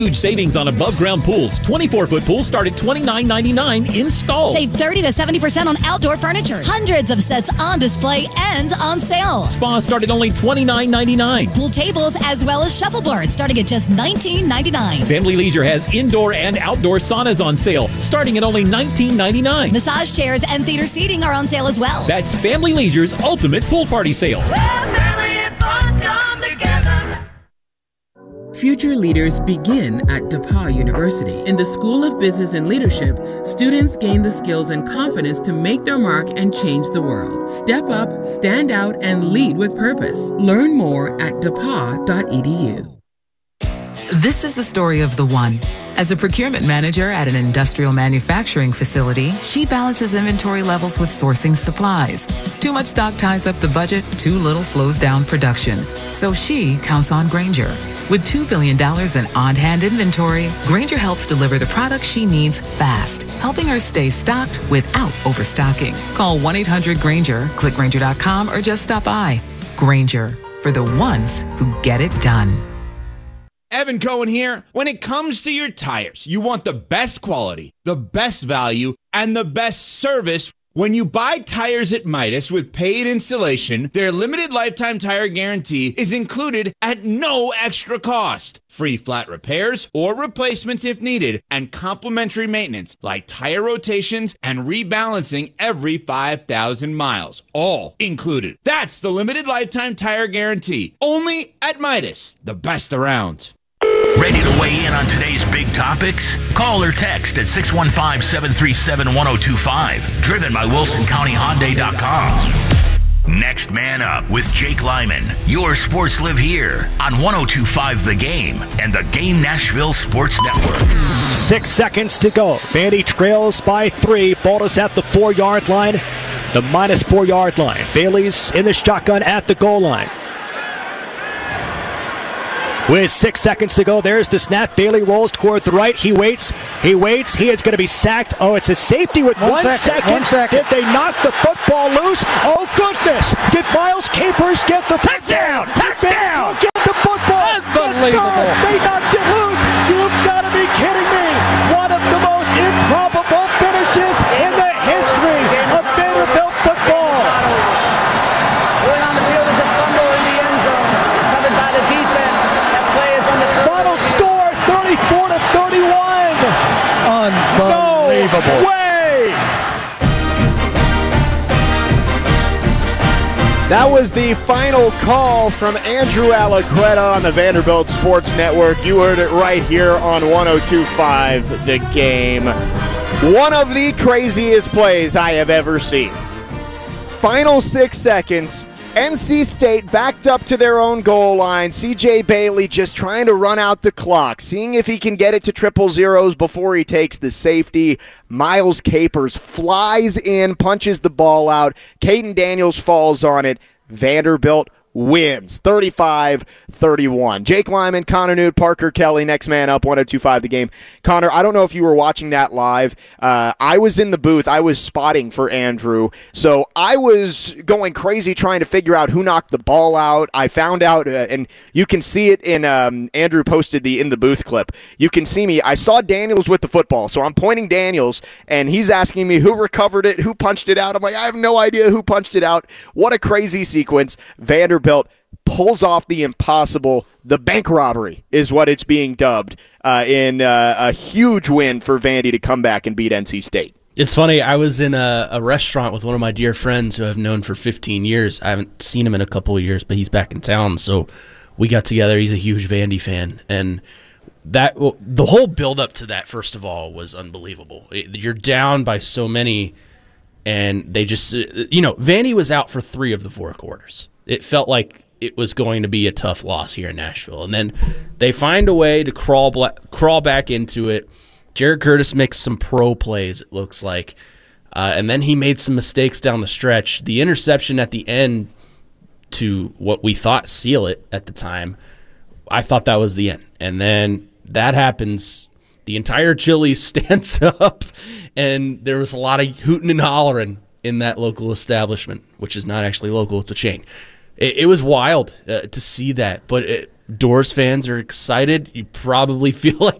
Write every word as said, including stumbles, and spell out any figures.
Huge savings on above-ground pools. twenty-four foot pools start at twenty-nine ninety-nine installed. Save thirty to seventy percent on outdoor furniture. Hundreds of sets on display and on sale. Spas start at only twenty-nine ninety-nine. Pool tables as well as shuffleboards starting at just nineteen ninety-nine. Family Leisure has indoor and outdoor saunas on sale starting at only nineteen ninety-nine. Massage chairs and theater seating are on sale as well. That's Family Leisure's ultimate pool party sale. Where family and fun come together. Future leaders begin at DePauw University. In the School of Business and Leadership, students gain the skills and confidence to make their mark and change the world. Step up, stand out, and lead with purpose. Learn more at d e p a w dot e d u. This is the story of the one. As a procurement manager at an industrial manufacturing facility, she balances inventory levels with sourcing supplies. Too much stock ties up the budget, too little slows down production. So she counts on Grainger. With two billion dollars in on-hand inventory, Grainger helps deliver the products she needs fast, helping her stay stocked without overstocking. Call one eight hundred Grainger, click Grainger dot com, or just stop by. Grainger, for the ones who get it done. Evan Cohen here. When it comes to your tires, you want the best quality, the best value, and the best service. When you buy tires at Midas with paid installation, their limited lifetime tire guarantee is included at no extra cost. Free flat repairs or replacements if needed, and complimentary maintenance like tire rotations and rebalancing every five thousand miles. All included. That's the limited lifetime tire guarantee. Only at Midas, the best around. Ready to weigh in on today's big topics? Call or text at six one five, seven three seven, one oh two five. Driven by Wilson County Hyundai dot com. Next Man Up with Jake Lyman. Your sports live here on one oh two five The Game and the Game Nashville Sports Network. Six seconds to go. Vandy trails by three. Ball is at the four-yard line. The minus four-yard line. Bailey's in the shotgun at the goal line. With six seconds to go, there's the snap. Bailey rolls toward the right. He waits. He waits. He is going to be sacked. Oh, it's a safety with one, one, second. Second. one second. Did they knock the football loose? Oh, goodness. Did Miles Capers get the touchdown? Touchdown! Get the football. Unbelievable. Yes, they knocked it loose. You've got to be kidding me. One of the most improbable finishes in the history of Vanderbilt football. Going on the field is a fumble in the end zone. Covered by the defense. Final score, thirty-four to thirty-one. Unbelievable. No way! That was the final call from Andrew Alacreta on the Vanderbilt Sports Network. You heard it right here on one oh two point five The Game. One of the craziest plays I have ever seen. Final six seconds. N C State backed up to their own goal line. C J Bailey just trying to run out the clock, seeing if he can get it to triple zeros before he takes the safety. Miles Capers flies in, punches the ball out. Caden Daniels falls on it. Vanderbilt wins thirty-five thirty-one. Jake Lyman, Connor Newt, Parker Kelly, next man up, one oh two point five The Game. Connor, I don't know if you were watching that live. Uh, I was in the booth. I was spotting for Andrew. So I was going crazy trying to figure out who knocked the ball out. I found out, uh, and you can see it in, um, Andrew posted the in the booth clip. You can see me. I saw Daniels with the football. So I'm pointing Daniels, and he's asking me who recovered it, who punched it out. I'm like, I have no idea who punched it out. What a crazy sequence. Vanderbilt Vanderbilt pulls off the impossible. The bank robbery is what it's being dubbed uh, in uh, a huge win for Vandy to come back and beat N C State. It's funny, I was in a, a restaurant with one of my dear friends who I've known for fifteen years. I haven't seen him in a couple of years, but he's back in town, so we got together. He's a huge Vandy fan, and that the whole build-up to that, first of all, was unbelievable. It, you're down by so many, and they just, you know, Vandy was out for three of the four quarters. It felt like it was going to be a tough loss here in Nashville. And then they find a way to crawl bla- crawl back into it. Jared Curtis makes some pro plays, it looks like. Uh, and then he made some mistakes down the stretch. The interception at the end to what we thought seal it at the time, I thought that was the end. And then that happens. The entire Chili stands up, and there was a lot of hooting and hollering in that local establishment, which is not actually local, it's a chain. It, it was wild uh, to see that, but it, Doors fans are excited. You probably feel like